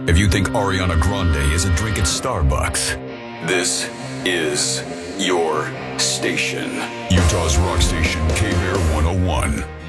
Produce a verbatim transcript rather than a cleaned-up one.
If you think Ariana Grande is a drink at Starbucks, this is your station. Utah's rock station, K-Bear one oh one.